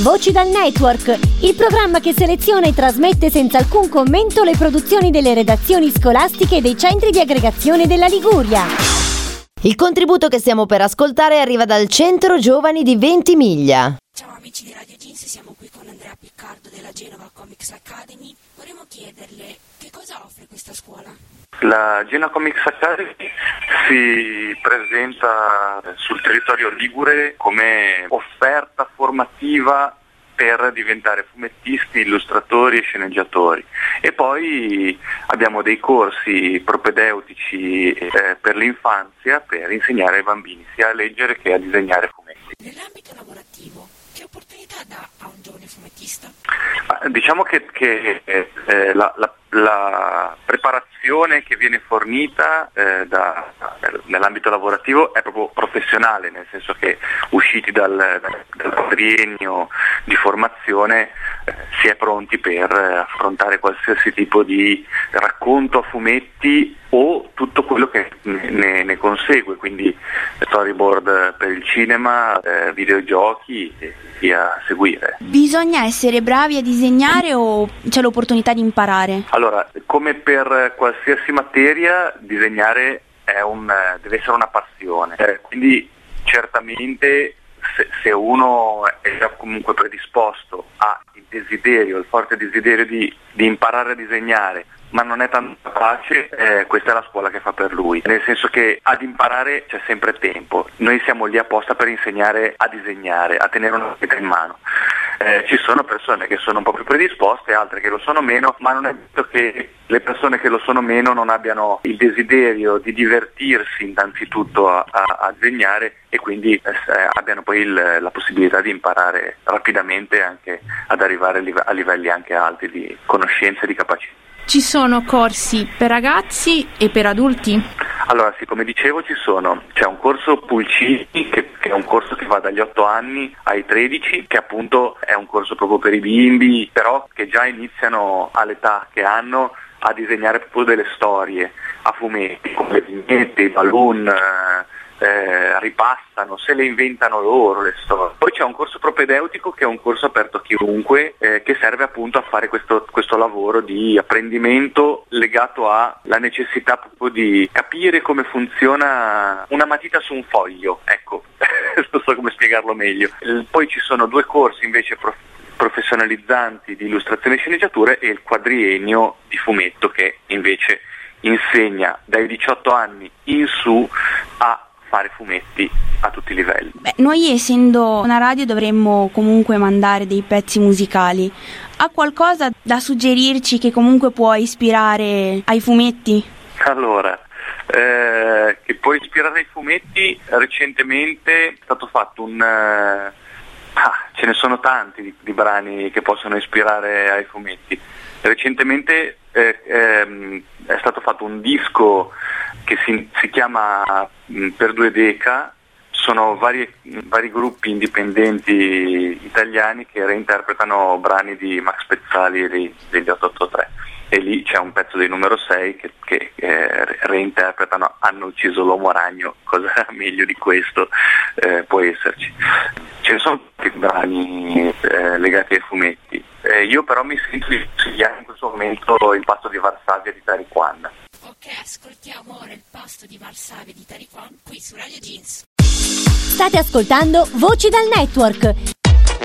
Voci dal Network, il programma che seleziona e trasmette senza alcun commento le produzioni delle redazioni scolastiche e dei centri di aggregazione della Liguria. Il contributo che stiamo per ascoltare arriva dal Centro Giovani di Ventimiglia. Ciao amici di Radio Jeans, siamo qui con Andrea Piccardo della Genova Comics Academy. Vorremmo chiederle che cosa offre questa scuola. La Genova Comics Academy si presenta sul territorio ligure come offerta formativa per diventare fumettisti, illustratori e sceneggiatori. E poi abbiamo dei corsi propedeutici per l'infanzia per insegnare ai bambini sia a leggere che a disegnare fumetti. Nell'ambito lavorativo, che opportunità dà a un giovane fumettista? Diciamo che la preparazione che viene fornita nell'ambito lavorativo è proprio professionale, nel senso che usciti dal triennio di formazione si è pronti per affrontare qualsiasi tipo di racconto a fumetti o tutto quello che ne consegue, quindi storyboard per il cinema, videogiochi e via a seguire. Bisogna essere bravi a disegnare o c'è l'opportunità di imparare? Allora, come per qualsiasi materia, disegnare deve essere una passione, quindi certamente se uno è già comunque predisposto, ha il forte desiderio di imparare a disegnare, ma non è tanto capace, questa è la scuola che fa per lui, nel senso che ad imparare c'è sempre tempo. Noi siamo lì apposta per insegnare a disegnare, a tenere una matita in mano. Ci sono persone che sono un po' più predisposte, altre che lo sono meno, ma non è detto che le persone che lo sono meno non abbiano il desiderio di divertirsi innanzitutto a disegnare e quindi abbiano poi la possibilità di imparare rapidamente anche ad arrivare a livelli anche alti di conoscenza e di capacità. Ci sono corsi per ragazzi e per adulti? Allora sì, come dicevo c'è un corso Pulcini che è un corso che va dagli 8 anni ai 13, che appunto è un corso proprio per i bimbi, però che già iniziano all'età che hanno a disegnare proprio delle storie a fumetti, come le vignette, i balloon, ripassano, se le inventano loro le storie. Poi c'è un corso propedeutico che è un corso aperto a chiunque, che serve appunto a fare questo lavoro di apprendimento legato alla necessità proprio di capire come funziona una matita su un foglio, ecco, non so come spiegarlo meglio. Poi ci sono 2 corsi invece professionalizzanti di illustrazione e sceneggiature e il quadriennio di fumetto che invece insegna dai 18 anni in su a fare fumetti a tutti i livelli. Noi essendo una radio dovremmo comunque mandare dei pezzi musicali. Ha qualcosa da suggerirci che comunque può ispirare ai fumetti? Allora, che può ispirare ai fumetti, recentemente è stato fatto ce ne sono tanti di brani che possono ispirare ai fumetti. Recentemente è stato fatto un disco che si chiama Per 2 Deca, sono vari gruppi indipendenti italiani che reinterpretano brani di Max Pezzali e degli 883 e lì c'è un pezzo dei Numero 6 che reinterpretano Hanno ucciso l'uomo ragno, cosa meglio di questo può esserci. Ce ne sono tanti brani legati ai fumetti, io però mi sento di consigliare in questo momento Il pasto di Varsavia di Tariq Khan. Ok, ascoltiamo ora Il pasto di Varsavia di Tariq Khan qui su Radio Jeans. State ascoltando Voci dal Network,